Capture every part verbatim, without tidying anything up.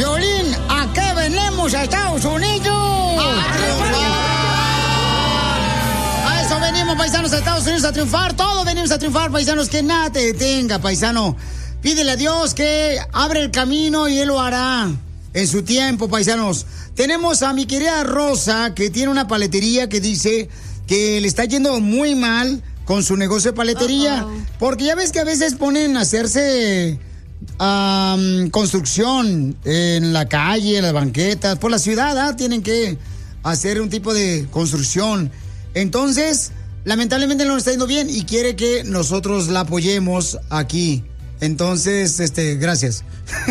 Violín, ¿a qué venimos a Estados Unidos? ¡A triunfar! A eso venimos, paisanos, a Estados Unidos a triunfar. Todos venimos a triunfar, paisanos, que nada te detenga, paisano. Pídele a Dios que abre el camino y Él lo hará en su tiempo, paisanos. Tenemos a mi querida Rosa, que tiene una paletería que dice que le está yendo muy mal con su negocio de paletería. Uh-oh. Porque ya ves que a veces ponen a hacerse um, construcción en la calle, en las banquetas, por la ciudad, ¿ah? Tienen que hacer un tipo de construcción. Entonces, lamentablemente no le está yendo bien y quiere que nosotros la apoyemos aquí. Entonces, este, gracias.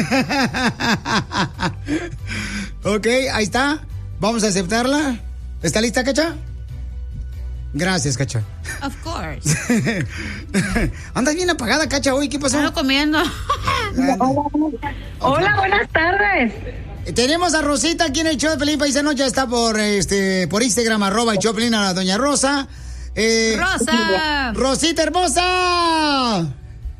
Ok, ahí está. Vamos a aceptarla. ¿Está lista, Cacha? Gracias, Cacha. Of course. Andas bien apagada, Cacha, hoy. ¿Qué pasó? Ando comiendo. Hola, buenas tardes. Tenemos a Rosita aquí en el show de Pelín Paisano. Ya está por este por Instagram, arroba el show de Pelín, a la doña Rosa. Eh, ¡Rosa! ¡Rosita hermosa!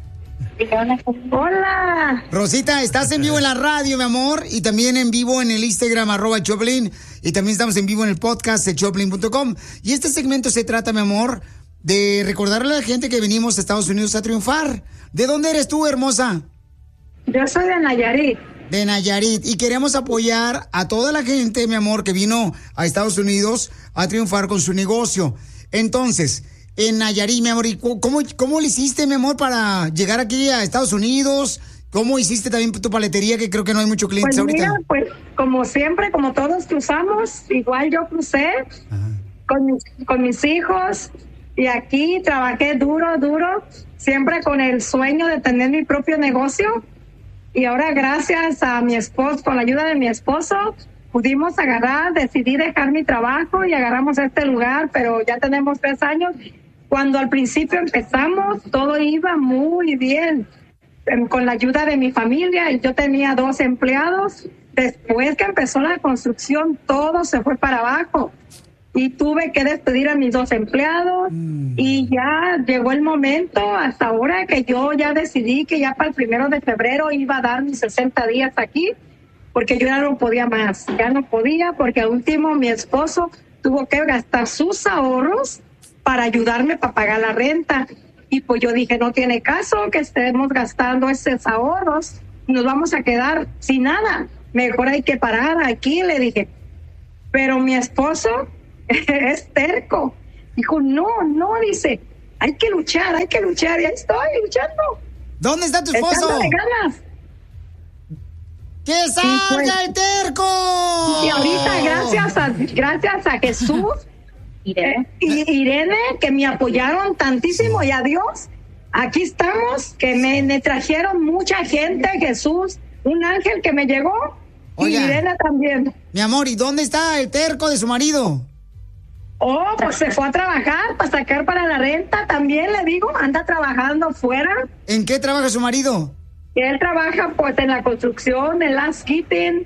Hola. Rosita, estás en vivo en la radio, mi amor, y también en vivo en el Instagram, arroba Choplin, y también estamos en vivo en el podcast de choplin punto com. Y este segmento se trata, mi amor, de recordarle a la gente que venimos a Estados Unidos a triunfar. ¿De dónde eres tú, hermosa? Yo soy de Nayarit. De Nayarit, y queremos apoyar a toda la gente, mi amor, que vino a Estados Unidos a triunfar con su negocio. Entonces, en Nayarit, mi amor, ¿y cómo, cómo le hiciste, mi amor, para llegar aquí a Estados Unidos? ¿Cómo hiciste también tu paletería, que creo que no hay muchos clientes pues ahorita? Mira, pues como siempre, como todos cruzamos, igual yo crucé con mis, con mis hijos y aquí trabajé duro, duro, siempre con el sueño de tener mi propio negocio. Y ahora gracias a mi esposo, con la ayuda de mi esposo, pudimos agarrar, decidí dejar mi trabajo y agarramos este lugar, pero ya tenemos tres años. Cuando al principio empezamos, todo iba muy bien, con la ayuda de mi familia, y yo tenía dos empleados. Después que empezó la construcción, todo se fue para abajo. Y tuve que despedir a mis dos empleados, mm. y ya llegó el momento, hasta ahora, que yo ya decidí que ya para el primero de febrero iba a dar mis sesenta días aquí, porque yo ya no podía más, ya no podía, porque al último mi esposo tuvo que gastar sus ahorros para ayudarme para pagar la renta. Y pues yo dije, no tiene caso que estemos gastando esos ahorros, nos vamos a quedar sin nada, mejor hay que parar aquí, le dije. Pero mi esposo es terco, dijo, no, no, dice, hay que luchar, hay que luchar, y ahí estoy luchando. ¿Dónde está tu esposo? Echándole ganas. ¡Que salga pues, el terco! Y ahorita, gracias a, gracias a Jesús, Irene. Eh, y Irene, que me apoyaron tantísimo, y a Dios, aquí estamos, que me, me trajeron mucha gente, Jesús, un ángel que me llegó, Oiga, y Irene también. Mi amor, ¿y dónde está el terco de su marido? Oh, pues se fue a trabajar para sacar para la renta, también le digo, anda trabajando fuera. ¿En qué trabaja su marido? Él trabaja pues en la construcción, en landscaping,